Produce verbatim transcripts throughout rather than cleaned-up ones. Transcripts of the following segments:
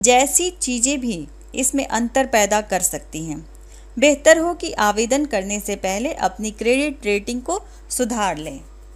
जैसी चीज़ें भी इसमें अंतर पैदा कर सकती हैं। बेहतर हो कि आवेदन करने से पहले अपनी क्रेडिट रेटिंग को सुधार लें।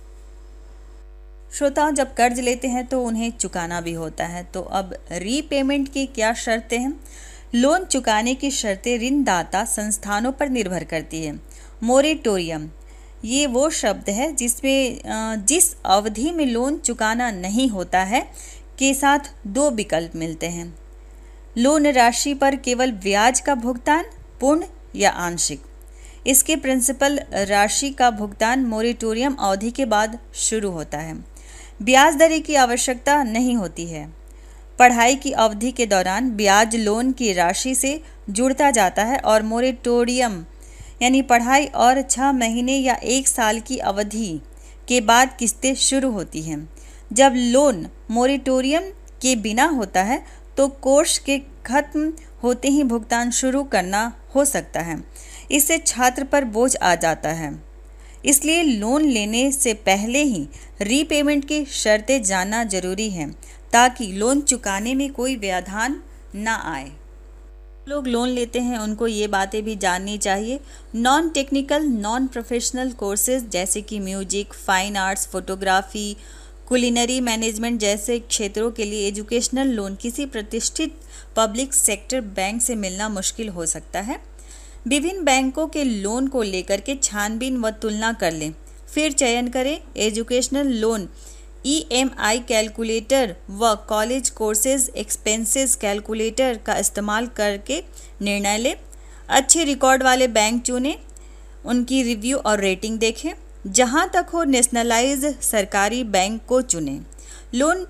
श्रोताओं, जब कर्ज लेते हैं तो उन्हें चुकाना भी होता है, तो अब रीपेमेंट की क्या शर्तें हैं? लोन चुकाने की शर्तें ऋणदाता संस्थानों पर निर्भर करती है। मोरेटोरियम ये वो शब्द है जिसमें जिस अवधि में लोन चुकाना नहीं होता है के साथ दो विकल्प मिलते हैं। लोन राशि पर केवल ब्याज का भुगतान, पूर्ण या आंशिक। इसके प्रिंसिपल राशि का भुगतान मोरेटोरियम अवधि के बाद शुरू होता है। ब्याज दर की आवश्यकता नहीं होती है। पढ़ाई की अवधि के दौरान ब्याज लोन की राशि से जुड़ता जाता है और मोरेटोरियम यानी पढ़ाई और छः महीने या एक साल की अवधि के बाद किस्तें शुरू होती हैं। जब लोन मोरेटोरियम के बिना होता है तो कोर्स के खत्म होते ही भुगतान शुरू करना हो सकता है। इससे छात्र पर बोझ आ जाता है। इसलिए लोन लेने से पहले ही रीपेमेंट की शर्तें जानना जरूरी है ताकि लोन चुकाने में कोई व्यवधान ना आए। लोग लोन लेते हैं उनको ये बातें भी जाननी चाहिए। Non technical non professional courses जैसे कि music, fine arts, photography, culinary management जैसे क्षेत्रों के लिए एजुकेशनल लोन किसी प्रतिष्ठित पब्लिक सेक्टर बैंक से मिलना मुश्किल हो सकता है। विभिन्न बैंकों के लोन को लेकर के छानबीन व तुलना कर लें, फिर चयन करें। एजुकेशनल लोन ई एम आई कैलकुलेटर व कॉलेज कोर्सेज एक्सपेंसेस कैलकुलेटर का इस्तेमाल करके निर्णय लें। अच्छे रिकॉर्ड वाले बैंक चुनें, उनकी रिव्यू और रेटिंग देखें। जहां तक हो नेशनलाइज सरकारी बैंक को चुनें। लोन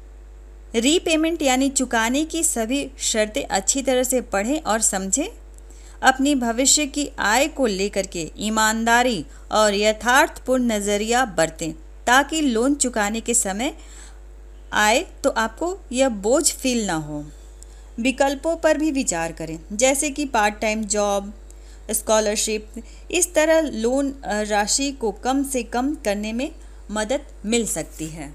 रीपेमेंट यानी चुकाने की सभी शर्तें अच्छी तरह से पढ़ें और समझें। अपनी भविष्य की आय को लेकर के ईमानदारी और यथार्थपूर्ण नज़रिया बरतें ताकि लोन चुकाने के समय आए तो आपको यह बोझ फील ना हो। विकल्पों पर भी विचार करें जैसे कि पार्ट टाइम जॉब, स्कॉलरशिप। इस तरह लोन राशि को कम से कम करने में मदद मिल सकती है।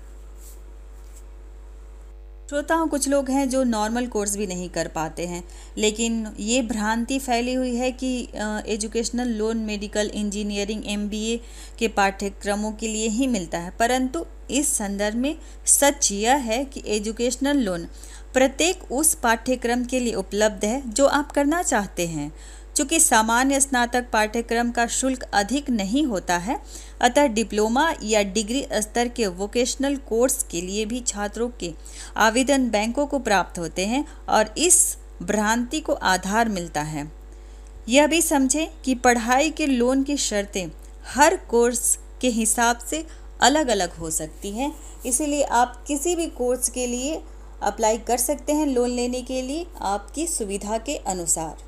श्रोताओं, कुछ लोग हैं जो नॉर्मल कोर्स भी नहीं कर पाते हैं, लेकिन ये भ्रांति फैली हुई है कि educational loan medical, engineering, M B ए के पाठ्यक्रमों के लिए ही मिलता है। परंतु इस संदर्भ में सच यह है कि एजुकेशनल लोन प्रत्येक उस पाठ्यक्रम के लिए उपलब्ध है जो आप करना चाहते हैं। चूँकि सामान्य स्नातक पाठ्यक्रम का शुल्क अधिक नहीं होता है, अतः डिप्लोमा या डिग्री स्तर के वोकेशनल कोर्स के लिए भी छात्रों के आवेदन बैंकों को प्राप्त होते हैं और इस भ्रांति को आधार मिलता है। यह भी समझें कि पढ़ाई के लोन की शर्तें हर कोर्स के हिसाब से अलग अलग हो सकती हैं, इसीलिए आप किसी भी कोर्स के लिए अप्लाई कर सकते हैं लोन लेने के लिए आपकी सुविधा के अनुसार।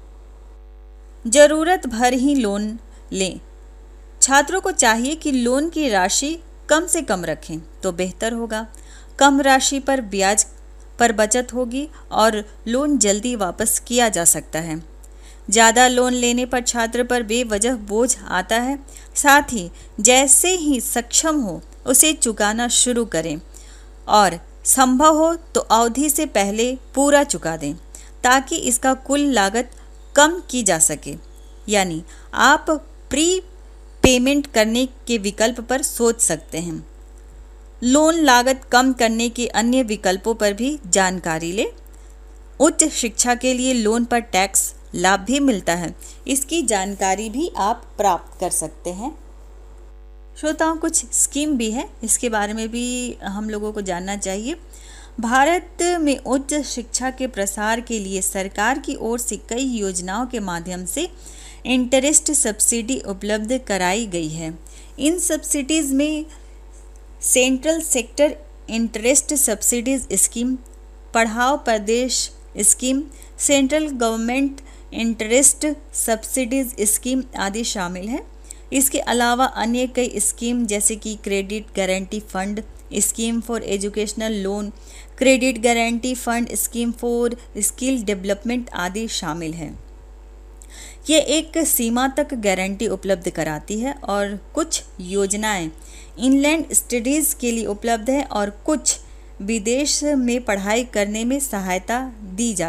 ज़रूरत भर ही लोन लें। छात्रों को चाहिए कि लोन की राशि कम से कम रखें तो बेहतर होगा। कम राशि पर ब्याज पर बचत होगी और लोन जल्दी वापस किया जा सकता है। ज़्यादा लोन लेने पर छात्र पर बेवजह बोझ आता है। साथ ही जैसे ही सक्षम हो उसे चुकाना शुरू करें और संभव हो तो अवधि से पहले पूरा चुका दें ताकि इसका कुल लागत कम की जा सके। यानी आप प्री पेमेंट करने के विकल्प पर सोच सकते हैं। लोन लागत कम करने के अन्य विकल्पों पर भी जानकारी लें। उच्च शिक्षा के लिए लोन पर टैक्स लाभ भी मिलता है, इसकी जानकारी भी आप प्राप्त कर सकते हैं। श्रोताओं, कुछ स्कीम भी है, इसके बारे में भी हम लोगों को जानना चाहिए। भारत में उच्च शिक्षा के प्रसार के लिए सरकार की ओर से कई योजनाओं के माध्यम से इंटरेस्ट सब्सिडी उपलब्ध कराई गई है। इन सब्सिडीज़ में central sector interest subsidies scheme, पढ़ाओ प्रदेश scheme, central government interest subsidies scheme आदि शामिल है। इसके अलावा अन्य कई स्कीम जैसे कि credit guarantee fund, scheme for educational loan, credit guarantee fund, scheme for skill development आदि शामिल हैं। ये एक सीमा तक गारंटी उपलब्ध कराती है और कुछ योजनाएं इनलैंड स्टडीज़ के लिए उपलब्ध है और कुछ विदेश में पढ़ाई करने में सहायता दी जा